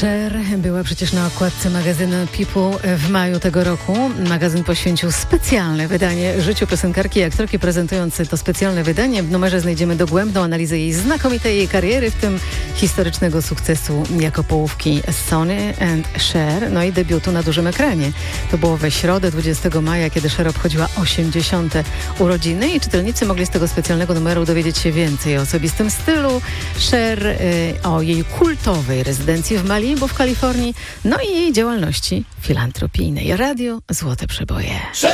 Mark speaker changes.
Speaker 1: Cher była przecież na okładce magazynu People w maju tego roku. Magazyn poświęcił specjalne wydanie życiu piosenkarki i aktorki. Prezentując to specjalne wydanie, w numerze znajdziemy dogłębną analizę jej znakomitej kariery, w tym historycznego sukcesu jako połówki Sonny and Cher, no i debiutu na dużym ekranie. To było we środę 20 maja, kiedy Cher obchodziła 80. urodziny i czytelnicy mogli z tego specjalnego numeru dowiedzieć się więcej o osobistym stylu Cher, o jej kultowej rezydencji w Malibu w Kalifornii, no i jej działalności filantropijnej. Radio Złote Przeboje.